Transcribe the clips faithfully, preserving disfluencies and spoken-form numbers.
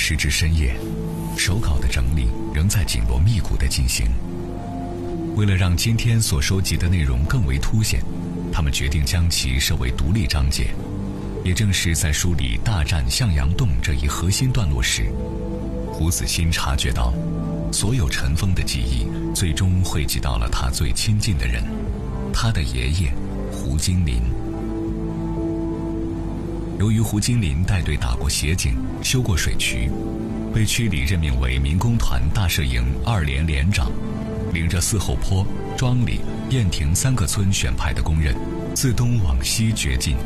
时至深夜，手稿的整理仍在紧锣密鼓地进行。为了让今天所收集的内容更为凸显，他们决定将其设为独立章节。也正是在梳理大战向阳洞这一核心段落时，胡子欣察觉到，所有尘封的记忆最终汇集到了他最亲近的人，他的爷爷胡金林。由于胡金林带队打过协警，修过水渠，被区里任命为民工团大摄营二连连长，领着四后坡、庄里、燕亭三个村选派的工人，自东往西掘进。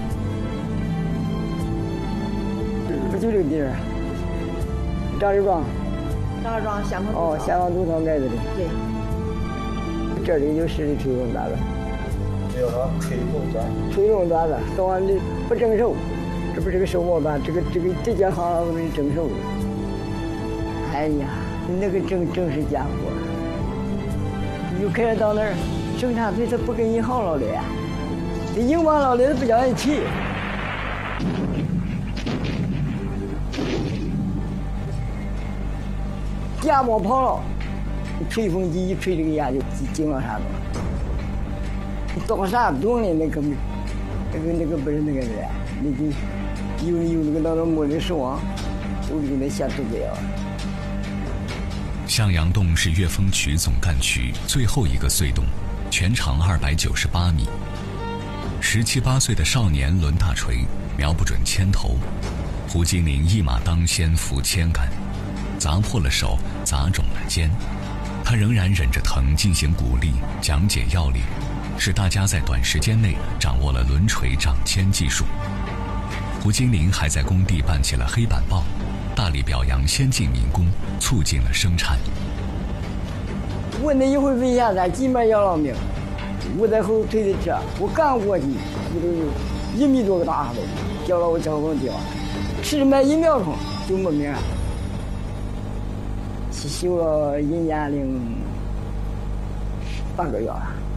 不就这个地儿，张家庄， 张家庄咸丰哦，咸丰都头盖子的。 对， 这里就是吹风段子。 这叫啥？吹风段。 吹风段子，到俺这不征收，这不是个收毛段，这个这个这家行不是征收的。哎呀，那个正正是家伙，你就开始到那儿，生产队他不跟银行老的呀，这银行老的他不叫人提。架毛跑了，吹风机一吹，这个烟就进到山子了。到啥洞里那个那个那个不是那个人，那就有有那个当中没的手啊，都是那下土的呀。 向阳洞是岳峰区总干区最后一个隧洞，全长二百九十八米。十七八岁的少年抡大锤，瞄不准铅头，胡金林一马当先扶铅杆，砸破了手，砸肿了肩，他仍然忍着疼进行鼓励，讲解要领，使大家在短时间内掌握了抡锤掌铅技术。胡金林还在工地办起了黑板报，大力表扬先进民工，促进了生产。 我那一回为啥咱基本要了命？我在后推的车，我刚过去，我都有一米多个大哈子，叫了我交通地方，迟没一秒钟就没命了。修了一年零半个月了。